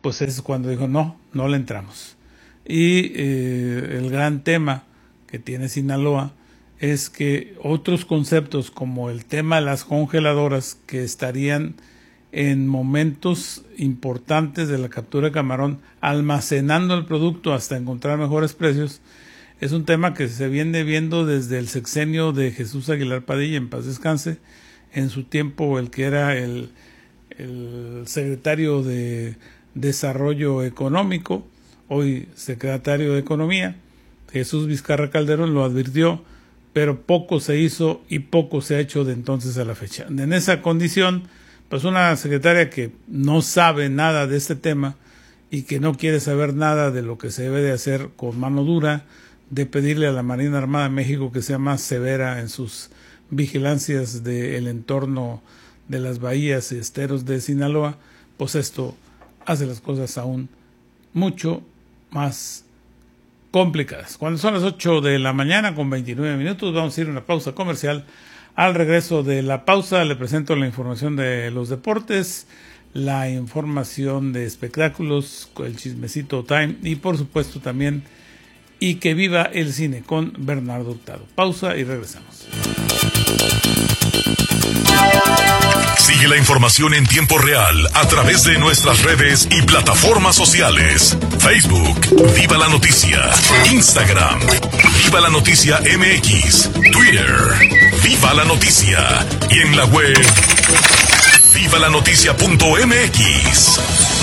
pues es cuando dijo no le entramos. Y el gran tema que tiene Sinaloa es que otros conceptos como el tema de las congeladoras, que estarían en momentos importantes de la captura de camarón almacenando el producto hasta encontrar mejores precios, es un tema que se viene viendo desde el sexenio de Jesús Aguilar Padilla, en paz descanse, en su tiempo el que era el secretario de Desarrollo Económico, hoy secretario de Economía. Jesús Vizcarra Calderón lo advirtió, pero poco se hizo y poco se ha hecho de entonces a la fecha. En esa condición, pues una secretaria que no sabe nada de este tema y que no quiere saber nada de lo que se debe de hacer con mano dura, de pedirle a la Marina Armada de México que sea más severa en sus vigilancias del entorno de las bahías y esteros de Sinaloa, pues esto hace las cosas aún mucho más complicadas. Cuando son las 8 de la mañana con 29 minutos, vamos a ir a una pausa comercial. Al regreso de la pausa le presento la información de los deportes, la información de espectáculos, el chismecito time y por supuesto también Y que viva el cine con Bernardo Hurtado. Pausa y regresamos. Sigue la información en tiempo real a través de nuestras redes y plataformas sociales. Facebook, Viva la Noticia. Instagram, Viva la Noticia MX. Twitter, Viva la Noticia. Y en la web, vivalanoticia.mx.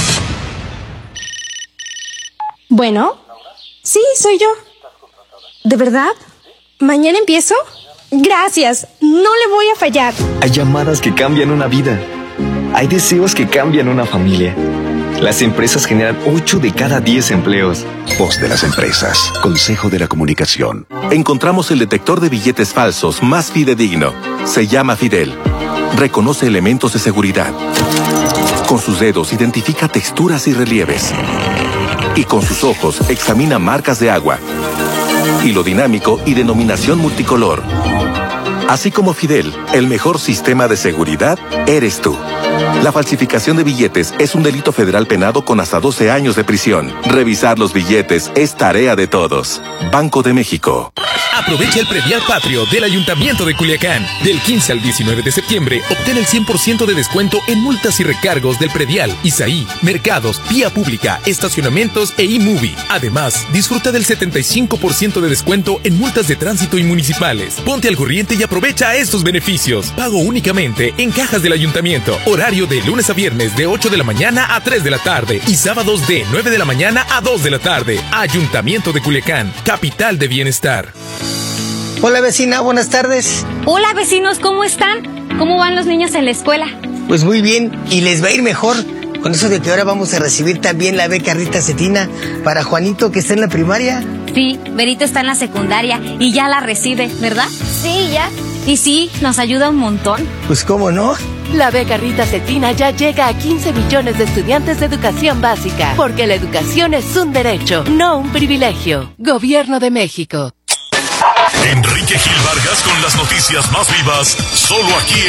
Bueno, sí, soy yo. ¿De verdad? ¿Mañana empiezo? Gracias, no le voy a fallar. Hay llamadas que cambian una vida. Hay deseos que cambian una familia. Las empresas generan 8 de cada 10 empleos. Voz de las empresas. Consejo de la Comunicación. Encontramos el detector de billetes falsos más fidedigno. Se llama Fidel. Reconoce elementos de seguridad. Con sus dedos identifica texturas y relieves. Y con sus ojos examina marcas de agua, hilo dinámico y denominación multicolor. Así como Fidel, el mejor sistema de seguridad eres tú. La falsificación de billetes es un delito federal penado con hasta 12 años de prisión. Revisar los billetes es tarea de todos. Banco de México. Aprovecha el predial patrio del Ayuntamiento de Culiacán. Del 15 al 19 de septiembre, obtén el 100% de descuento en multas y recargos del predial, ISAI, mercados, vía pública, estacionamientos e eMovie. Además, disfruta del 75% de descuento en multas de tránsito y municipales. Ponte al corriente y aprovecha estos beneficios. Pago únicamente en cajas del Ayuntamiento. Horario de lunes a viernes de 8 de la mañana a 3 de la tarde y sábados de 9 de la mañana a 2 de la tarde. Ayuntamiento de Culiacán, capital de bienestar. Hola vecina, buenas tardes. Hola vecinos, ¿cómo están? ¿Cómo van los niños en la escuela? Pues muy bien, y les va a ir mejor con eso de que ahora vamos a recibir también la beca Rita Cetina para Juanito, que está en la primaria. Sí, Berito está en la secundaria y ya la recibe, ¿verdad? Sí, ya. Y sí, nos ayuda un montón. Pues cómo no. La beca Rita Cetina ya llega a 15 millones de estudiantes de educación básica, porque la educación es un derecho, no un privilegio. Gobierno de México. Enrique Gil Vargas con las noticias más vivas, solo aquí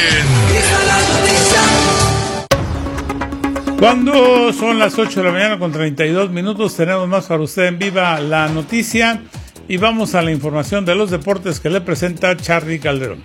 en... Cuando son las 8 de la mañana con 32 minutos, tenemos más para usted en Viva la Noticia y vamos a la información de los deportes que le presenta Charly Calderón.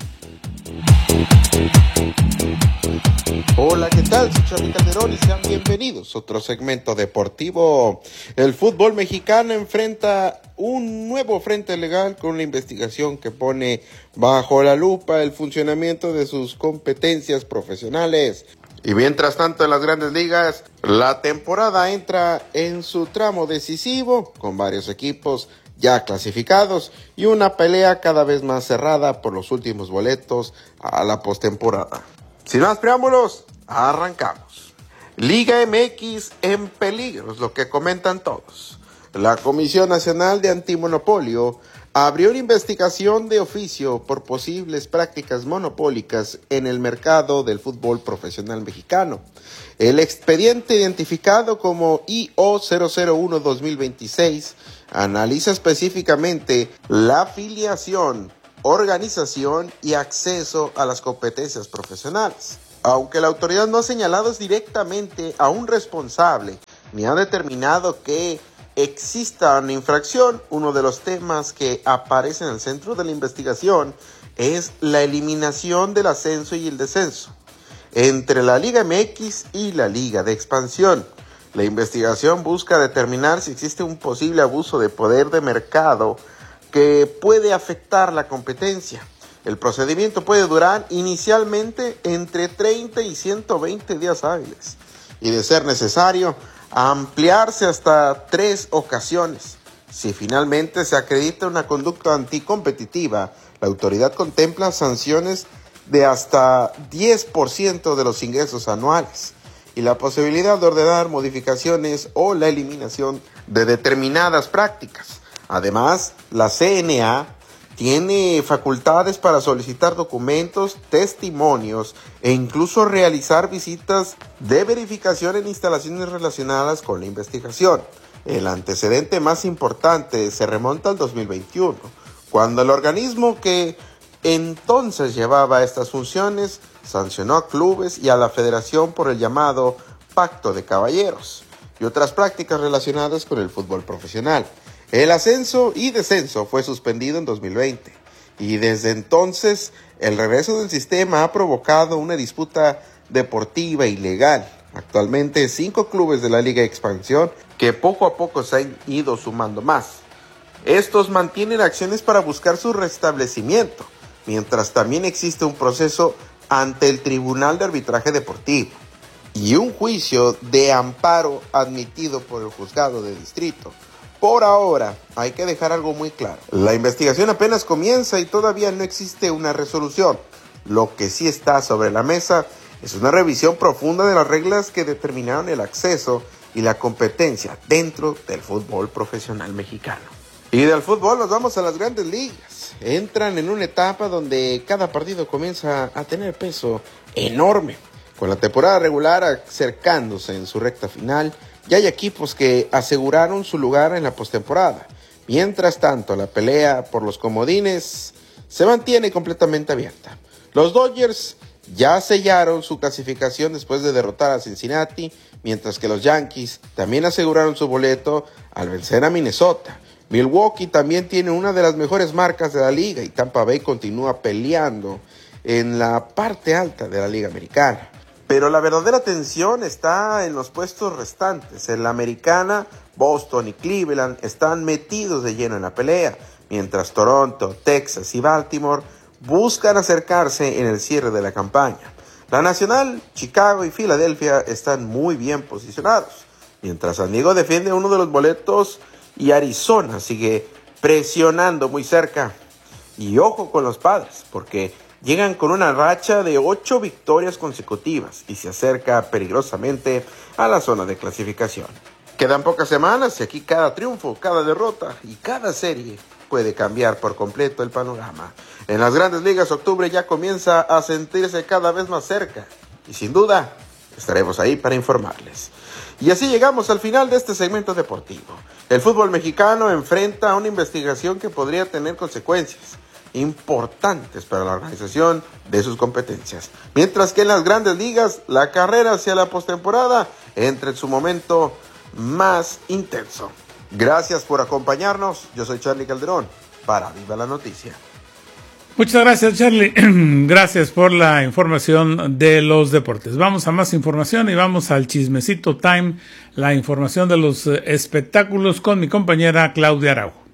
Hola, ¿qué tal? Soy Charly Calderón y sean bienvenidos a otro segmento deportivo. El fútbol mexicano enfrenta un nuevo frente legal con una investigación que pone bajo la lupa el funcionamiento de sus competencias profesionales. Y mientras tanto en las grandes ligas, la temporada entra en su tramo decisivo con varios equipos ya clasificados y una pelea cada vez más cerrada por los últimos boletos a la postemporada. Sin más preámbulos, arrancamos. Liga MX en peligro, es lo que comentan todos. La Comisión Nacional de Antimonopolio abrió una investigación de oficio por posibles prácticas monopólicas en el mercado del fútbol profesional mexicano. El expediente, identificado como IO001-2026, analiza específicamente la afiliación, organización y acceso a las competencias profesionales. Aunque la autoridad no ha señalado directamente a un responsable ni ha determinado que exista una infracción. Uno de los temas que aparece en el centro de la investigación es la eliminación del ascenso y el descenso entre la Liga MX y la Liga de Expansión. La investigación busca determinar si existe un posible abuso de poder de mercado que puede afectar la competencia. El procedimiento puede durar inicialmente entre 30 y 120 días hábiles y, de ser necesario, ampliarse hasta 3 ocasiones. Si finalmente se acredita una conducta anticompetitiva, la autoridad contempla sanciones de hasta 10% de los ingresos anuales y la posibilidad de ordenar modificaciones o la eliminación de determinadas prácticas. Además, la CNA tiene facultades para solicitar documentos, testimonios e incluso realizar visitas de verificación en instalaciones relacionadas con la investigación. El antecedente más importante se remonta al 2021, cuando el organismo que entonces llevaba estas funciones sancionó a clubes y a la federación por el llamado Pacto de Caballeros y otras prácticas relacionadas con el fútbol profesional. El ascenso y descenso fue suspendido en 2020 y desde entonces el regreso del sistema ha provocado una disputa deportiva y legal. Actualmente 5 clubes de la Liga de Expansión que poco a poco se han ido sumando más. Estos mantienen acciones para buscar su restablecimiento, mientras también existe un proceso ante el Tribunal de Arbitraje Deportivo y un juicio de amparo admitido por el Juzgado de Distrito. Por ahora, hay que dejar algo muy claro. La investigación apenas comienza y todavía no existe una resolución. Lo que sí está sobre la mesa es una revisión profunda de las reglas que determinaron el acceso y la competencia dentro del fútbol profesional mexicano. Y del fútbol nos vamos a las grandes ligas. Entran en una etapa donde cada partido comienza a tener peso enorme. Con la temporada regular acercándose en su recta final, ya hay equipos que aseguraron su lugar en la postemporada. Mientras tanto, la pelea por los comodines se mantiene completamente abierta. Los Dodgers ya sellaron su clasificación después de derrotar a Cincinnati, mientras que los Yankees también aseguraron su boleto al vencer a Minnesota. Milwaukee también tiene una de las mejores marcas de la liga y Tampa Bay continúa peleando en la parte alta de la Liga Americana. Pero la verdadera tensión está en los puestos restantes. En la Americana, Boston y Cleveland están metidos de lleno en la pelea, mientras Toronto, Texas y Baltimore buscan acercarse en el cierre de la campaña. La Nacional, Chicago y Filadelfia están muy bien posicionados, mientras San Diego defiende uno de los boletos y Arizona sigue presionando muy cerca. Y ojo con los Padres, porque llegan con una racha de 8 victorias consecutivas y se acerca peligrosamente a la zona de clasificación. Quedan pocas semanas y aquí cada triunfo, cada derrota y cada serie puede cambiar por completo el panorama. En las grandes ligas, octubre ya comienza a sentirse cada vez más cerca y sin duda estaremos ahí para informarles. Y así llegamos al final de este segmento deportivo. El fútbol mexicano enfrenta a una investigación que podría tener consecuencias importantes para la organización de sus competencias. Mientras que en las grandes ligas, la carrera hacia la postemporada entra en su momento más intenso. Gracias por acompañarnos. Yo soy Charlie Calderón para Viva la Noticia. Muchas gracias, Charlie. Gracias por la información de los deportes. Vamos a más información y vamos al Chismecito Time, la información de los espectáculos con mi compañera Claudia Araujo.